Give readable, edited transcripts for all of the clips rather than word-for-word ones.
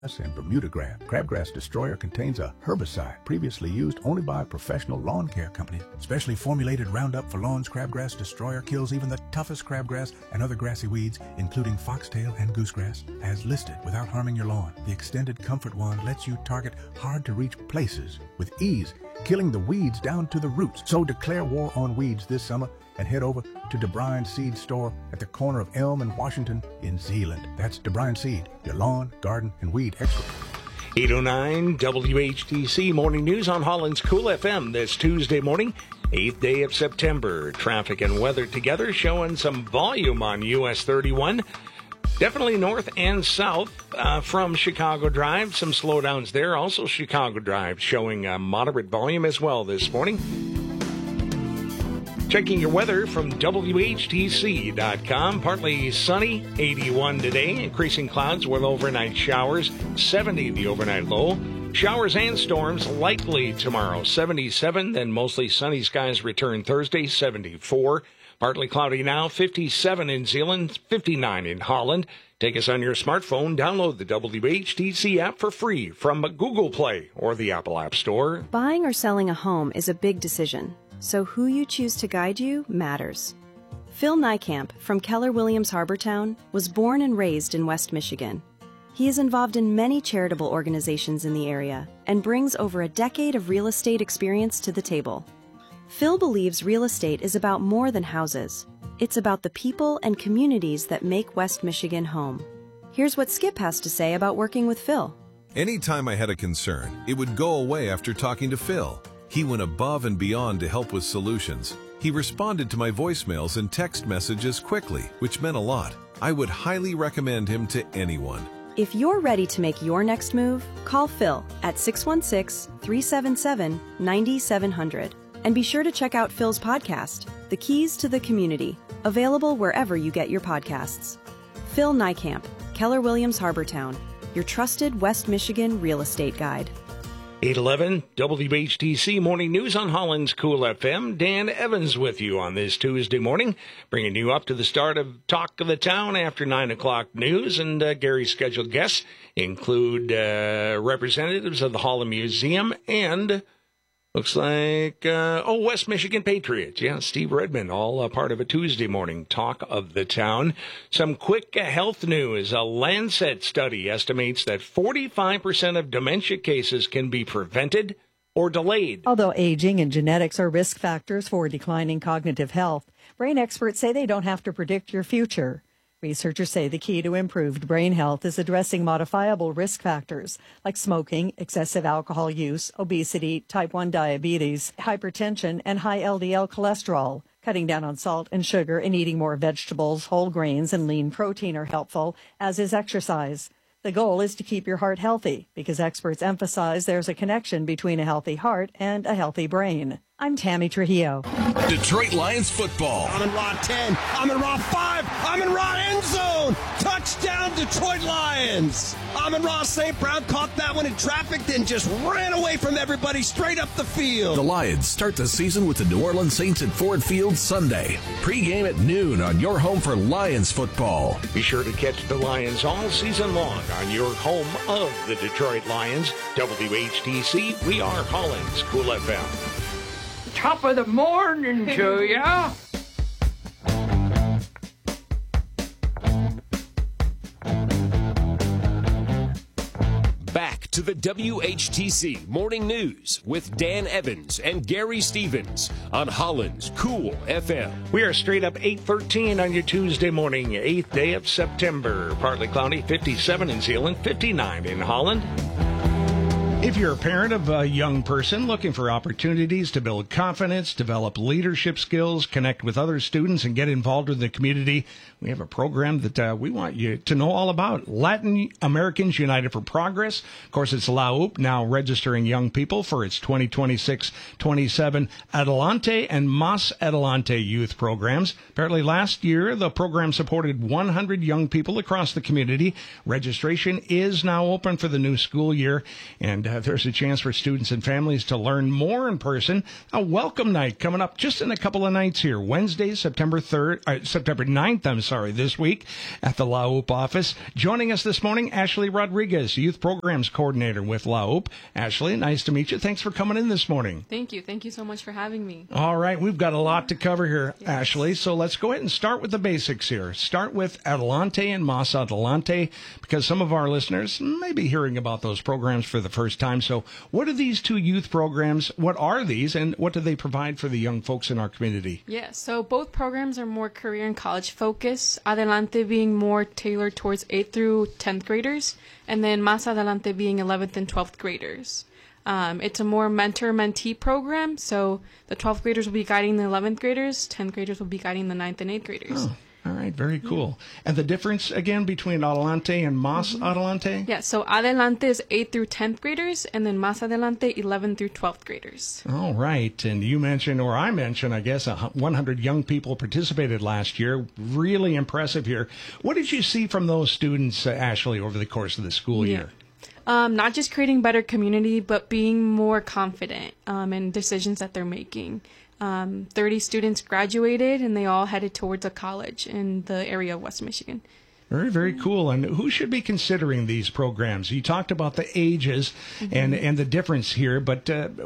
and Bermuda grass. Crabgrass Destroyer contains a herbicide previously used only by professional lawn care companies. Specially formulated Roundup for Lawns Crabgrass Destroyer kills even the toughest crabgrass and other grassy weeds, including foxtail and goosegrass, as listed without harming your lawn. The extended Comfort Wand lets you target hard-to-reach places with ease, killing the weeds down to the roots. So declare war on weeds this summer and head over to DeBryan Seed Store at the corner of Elm and Washington in Zeeland. That's DeBryan Seed, your lawn, garden, and weed expert. 809 WHTC Morning News on Holland's Cool FM this Tuesday morning, 8th day of September. Traffic and weather together showing some volume on US 31. Definitely north and south from Chicago Drive. Some slowdowns there. Also Chicago Drive showing moderate volume as well this morning. Checking your weather from WHTC.com. Partly sunny, 81 today. Increasing clouds with overnight showers, 70 the overnight low. Showers and storms likely tomorrow, 77. Then mostly sunny skies return Thursday, 74. Partly cloudy now, 57 in Zeeland, 59 in Holland. Take us on your smartphone. Download the WHTC app for free from Google Play or the Apple App Store. Buying or selling a home is a big decision, so who you choose to guide you matters. Phil Niekamp from Keller Williams Harbortown was born and raised in West Michigan. He is involved in many charitable organizations in the area and brings over a decade of real estate experience to the table. Phil believes real estate is about more than houses. It's about the people and communities that make West Michigan home. Here's what Skip has to say about working with Phil. Anytime I had a concern, it would go away after talking to Phil. He went above and beyond to help with solutions. He responded to my voicemails and text messages quickly, which meant a lot. I would highly recommend him to anyone. If you're ready to make your next move, call Phil at 616-377-9700. And be sure to check out Phil's podcast, The Keys to the Community, available wherever you get your podcasts. Phil Niekamp, Keller Williams Harbortown, your trusted West Michigan real estate guide. 811 WHTC Morning News on Holland's Cool FM. Dan Evans with you on this Tuesday morning, bringing you up to the start of Talk of the Town after 9 o'clock news. And Gary's scheduled guests include representatives of the Holland Museum and looks like, West Michigan Patriots. Yeah, Steve Redmond, all part of a Tuesday morning Talk of the Town. Some quick health news. A Lancet study estimates that 45% of dementia cases can be prevented or delayed. Although aging and genetics are risk factors for declining cognitive health, brain experts say they don't have to predict your future. Researchers say the key to improved brain health is addressing modifiable risk factors like smoking, excessive alcohol use, obesity, type 1 diabetes, hypertension, and high LDL cholesterol. Cutting down on salt and sugar and eating more vegetables, whole grains, and lean protein are helpful, as is exercise. The goal is to keep your heart healthy because experts emphasize there's a connection between a healthy heart and a healthy brain. I'm Tammy Trujillo. Detroit Lions football. I'm in Raw 10. I'm in Raw 5. I'm in Raw end zone. Touchdown, Detroit Lions. Amon-Ra St. Brown caught that one in traffic, then just ran away from everybody straight up the field. The Lions start the season with the New Orleans Saints at Ford Field Sunday. Pre-game at noon on your home for Lions football. Be sure to catch the Lions all season long on your home of the Detroit Lions. WHTC, we are Holland's Cool FM. Top of the morning to ya. Back to the WHTC Morning News with Dan Evans and Gary Stevens on Holland's Cool FM. We are straight up 8:13 on your Tuesday morning, 8th day of September. Partly cloudy, 57 in Zeeland, 59 in Holland. If you're a parent of a young person looking for opportunities to build confidence, develop leadership skills, connect with other students, and get involved with the community, we have a program that we want you to know all about. Latin Americans United for Progress. Of course, it's LAUP, now registering young people for its 2026-27 Adelante and Mas Adelante youth programs. Apparently last year, the program supported 100 young people across the community. Registration is now open for the new school year, and there's a chance for students and families to learn more in person. A welcome night coming up just in a couple of nights here. Wednesday, September 9th, this week at the La Houppe office. Joining us this morning, Ashley Rodriguez, Youth Programs Coordinator with La Houppe. Ashley, nice to meet you. Thanks for coming in this morning. Thank you. Thank you so much for having me. All right, we've got a lot to cover here, yes. Ashley, so let's go ahead and start with the basics here. Start with Adelante and Mas Adelante, because some of our listeners may be hearing about those programs for the first time. So what are these two youth programs? What are these, and what do they provide for the young folks in our community? Yeah, so both programs are more career and college focused. Adelante being more tailored towards 8th through 10th graders, and then Mas Adelante being 11th and 12th graders. It's a more mentor-mentee program, so the 12th graders will be guiding the 11th graders, 10th graders will be guiding the 9th and 8th graders. Oh. All right, very cool. And the difference, again, between Adelante and Mas Adelante? Yeah, so Adelante is 8th through 10th graders, and then Mas Adelante, 11th through 12th graders. All right, and you mentioned, or I mentioned, I guess, 100 young people participated last year. Really impressive here. What did you see from those students, Ashley, over the course of the school year? Not just creating better community, but being more confident in decisions that they're making. 30 students graduated, and they all headed towards a college in the area of West Michigan. Very, very cool. And who should be considering these programs? You talked about the ages and the difference here, but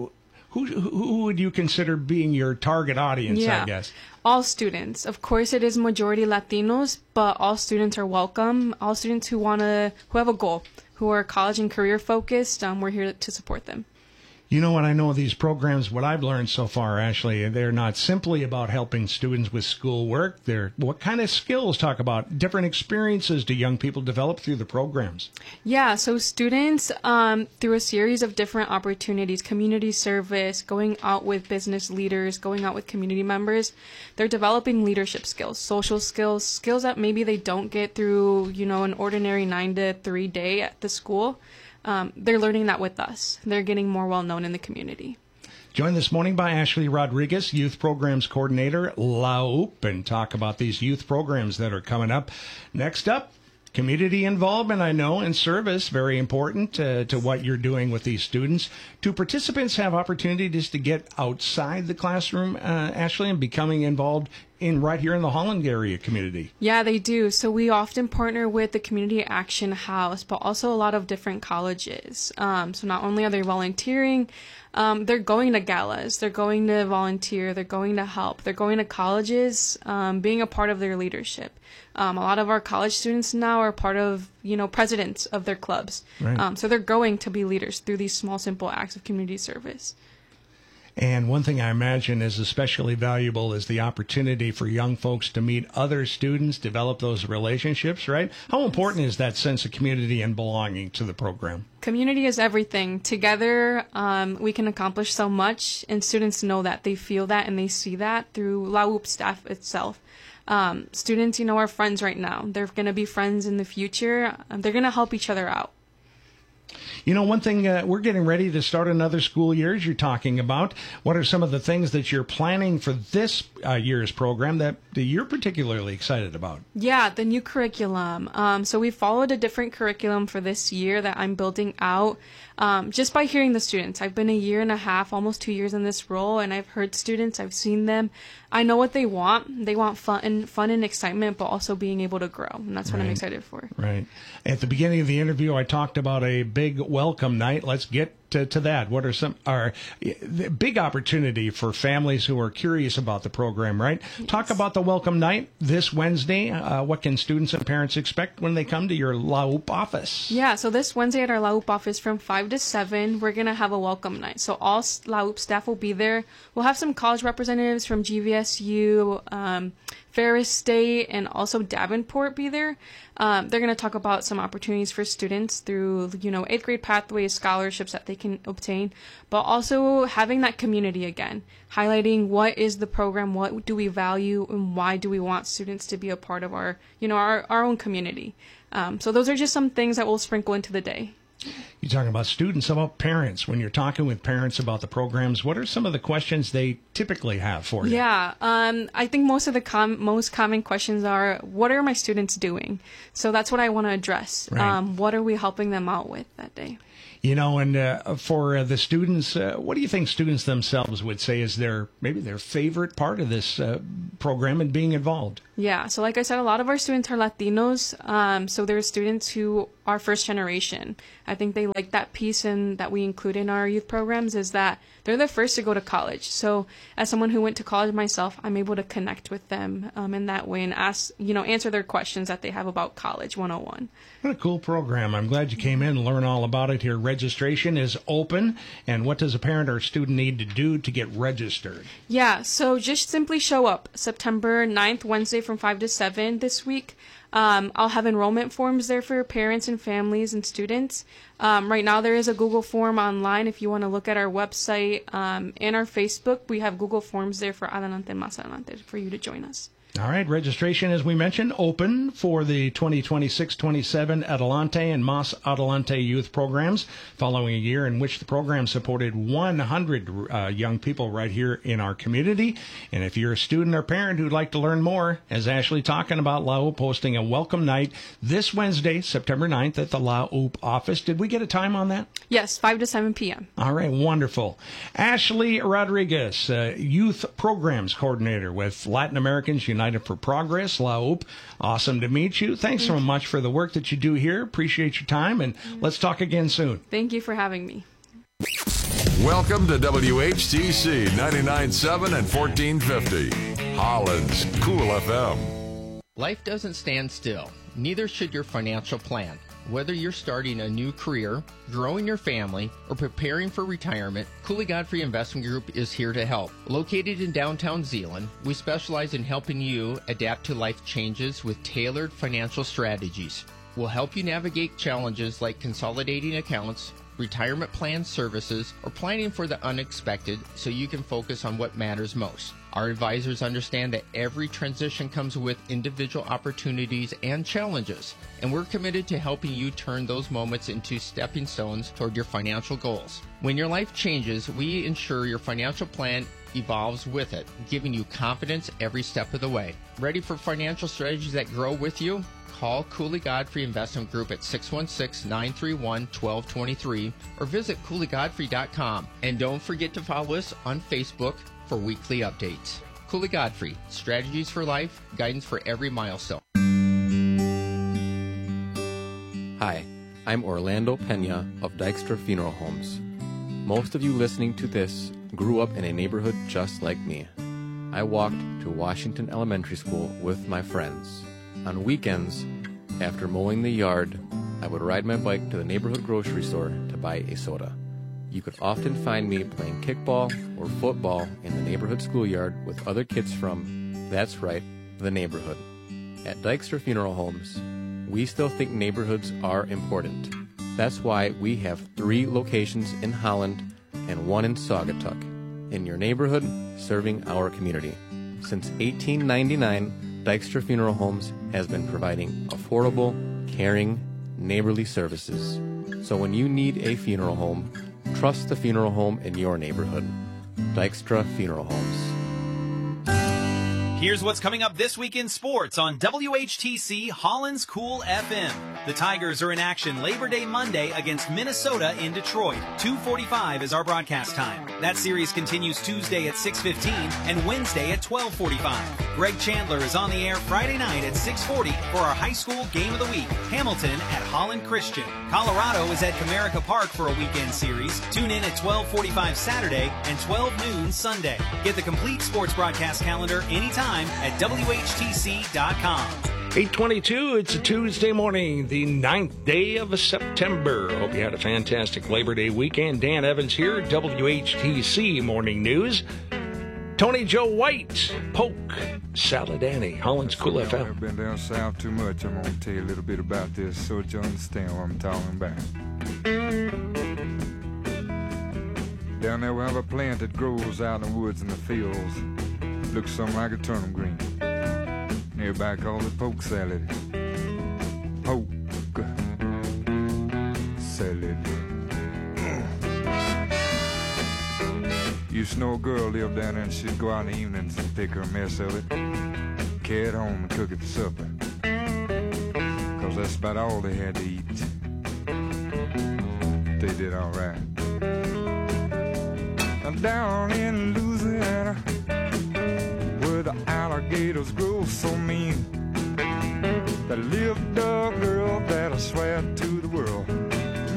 who would you consider being your target audience, I guess? All students. Of course, it is majority Latinos, but all students are welcome. All students who have a goal, who are college and career focused, we're here to support them. You know what I know of these programs, what I've learned so far, Ashley, they're not simply about helping students with schoolwork. They're what kind of skills, talk about different experiences do young people develop through the programs? Yeah, so students, through a series of different opportunities, community service, going out with business leaders, going out with community members, they're developing leadership skills, social skills, skills that maybe they don't get through, an ordinary 9 to 3 day at the school. They're learning that with us. They're getting more well-known in the community. Joined this morning by Ashley Rodriguez, Youth Programs Coordinator, La Houppe, and talk about these youth programs that are coming up. Next up, community involvement, I know, and service, very important to what you're doing with these students. Do participants have opportunities to get outside the classroom, Ashley, and becoming involved right here in the Holland area community? Yeah, they do. So we often partner with the Community Action House, but also a lot of different colleges. So not only are they volunteering, they're going to galas, they're going to volunteer, they're going to help, they're going to colleges, being a part of their leadership. A lot of our college students now are part of, presidents of their clubs. Right. So they're going to be leaders through these small, simple acts of community service. And one thing I imagine is especially valuable is the opportunity for young folks to meet other students, develop those relationships, right? How important is that sense of community and belonging to the program? Community is everything. Together, we can accomplish so much, and students know that. They feel that, and they see that through La Houppe staff itself. Students, are friends right now. They're going to be friends in the future. They're going to help each other out. One thing, we're getting ready to start another school year, as you're talking about. What are some of the things that you're planning for this year's program that you're particularly excited about? Yeah, the new curriculum. So we followed a different curriculum for this year that I'm building out. Just by hearing the students. I've been 1.5 years, almost 2 years in this role, and I've heard students, I've seen them. I know what they want. They want fun and excitement, but also being able to grow, and that's what I'm excited for. Right. At the beginning of the interview, I talked about a big welcome night. Let's get to that. What are the big opportunity for families who are curious about the program, right? Yes. Talk about the welcome night this Wednesday. What can students and parents expect when they come to your La Houppe office? Yeah, so this Wednesday at our La Houppe office from 5 to 7, we're going to have a welcome night. So all La Houppe staff will be there. We'll have some college representatives from GVSU, Ferris State, and also Davenport be there. They're going to talk about some opportunities for students through, 8th grade pathways, scholarships that they can obtain, but also having that community again, highlighting what is the program, what do we value, and why do we want students to be a part of our, our own community. So those are just some things that we'll sprinkle into the day. You're talking about students, about parents. When you're talking with parents about the programs, what are some of the questions they typically have for you? Yeah, I think most of the most common questions are, what are my students doing? So that's what I want to address. Right. What are we helping them out with that day? You know, and for the students, what do you think students themselves would say is maybe their favorite part of this program and being involved? Yeah, so like I said, a lot of our students are Latinos, so they're students who are first generation. I think they like that piece and that we include in our youth programs is that they're the first to go to college. So as someone who went to college myself, I'm able to connect with them in that way and answer their questions that they have about College 101. What a cool program. I'm glad you came in and learn all about it here. Registration is open. And what does a parent or student need to do to get registered? Yeah, so just simply show up September 9th, Wednesday from 5 to 7 this week. I'll have enrollment forms there for parents and families and students. Right now there is a Google form online if you want to look at our website and our Facebook. We have Google Forms there for Adelante Más Adelante for you to join us. All right, registration, as we mentioned, open for the 2026-27 Adelante and Más Adelante youth programs, following a year in which the program supported 100 young people right here in our community. And if you're a student or parent who'd like to learn more, as Ashley talking about, La Houppe hosting a welcome night this Wednesday, September 9th at the La Houppe office. Did we get a time on that? Yes, 5 to 7 p.m. All right, wonderful. Ashley Rodriguez, Youth Programs Coordinator with Latin Americans United for Progress, La Houppe. Awesome to meet you. Thanks so much for the work that you do here. Appreciate your time, and let's talk again soon. Thank you for having me. Welcome to WHTC 99.7 and 1450, Holland's Cool FM. Life doesn't stand still. Neither should your financial plan. Whether you're starting a new career, growing your family, or preparing for retirement, Cooley Godfrey Investment Group is here to help. Located in downtown Zeeland, we specialize in helping you adapt to life changes with tailored financial strategies. We'll help you navigate challenges like consolidating accounts, retirement plan services, or planning for the unexpected so you can focus on what matters most. Our advisors understand that every transition comes with individual opportunities and challenges, and we're committed to helping you turn those moments into stepping stones toward your financial goals. When your life changes, we ensure your financial plan evolves with it, giving you confidence every step of the way. Ready for financial strategies that grow with you? Call Cooley Godfrey Investment Group at 616-931-1223 or visit CooleyGodfrey.com. And don't forget to follow us on Facebook for weekly updates. Cooley Godfrey, strategies for life, guidance for every milestone. Hi, I'm Orlando Pena of Dykstra Funeral Homes. Most of you listening to this grew up in a neighborhood just like me. I walked to Washington Elementary School with my friends. On weekends, after mowing the yard, I would ride my bike to the neighborhood grocery store to buy a soda. You could often find me playing kickball or football in the neighborhood schoolyard with other kids from, that's right, the neighborhood. At Dykstra Funeral Homes, we still think neighborhoods are important. That's why we have 3 locations in Holland and 1 in Saugatuck. In your neighborhood, serving our community. Since 1899, Dykstra Funeral Homes has been providing affordable, caring, neighborly services. So when you need a funeral home, trust the funeral home in your neighborhood. Dykstra Funeral Homes. Here's what's coming up this week in sports on WHTC Holland's Cool FM. The Tigers are in action Labor Day Monday against Minnesota in Detroit. 2:45 is our broadcast time. That series continues Tuesday at 6:15 and Wednesday at 12:45. Greg Chandler is on the air Friday night at 6:40 for our high school game of the week, Hamilton at Holland Christian. Colorado is at Comerica Park for a weekend series. Tune in at 12:45 Saturday and 12 noon Sunday. Get the complete sports broadcast calendar anytime at WHTC.com. 8:22, it's a Tuesday morning, the 9th day of September. Hope you had a fantastic Labor Day weekend. Dan Evans here, WHTC Morning News. Tony Joe White, Polk, Saladani, Holland's Cool FM. I've been down south too much. I'm going to tell you a little bit about this so that you understand what I'm talking about. Down there we have a plant that grows out in the woods and the fields. Looks something like a turnip green. Everybody calls it poke salad. Poke salad. Used to know a girl lived down there, and she'd go out in the evenings and pick her a mess of it, carry it home and cook it for supper. 'Cause that's about all they had to eat. They did all right. Down in Louisiana, where the alligators grow so mean, there lived a girl that I swear to the world